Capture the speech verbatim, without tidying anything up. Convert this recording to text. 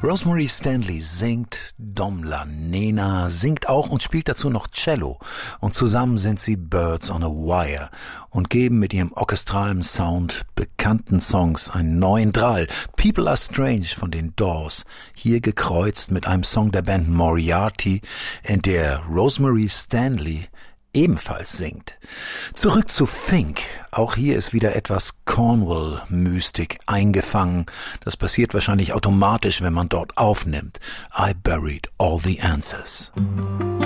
Rosemary Stanley singt, Dom Lanena singt auch und spielt dazu noch Cello. Und zusammen sind sie Birds on a Wire und geben mit ihrem orchestralen Sound bekannten Songs einen neuen Drall. People Are Strange von den Doors, hier gekreuzt mit einem Song der Band Moriarty, in der Rosemary Stanley ebenfalls singt. Zurück zu Fink. Auch hier ist wieder etwas Cornwall-Mystik eingefangen. Das passiert wahrscheinlich automatisch, wenn man dort aufnimmt. I buried all the answers.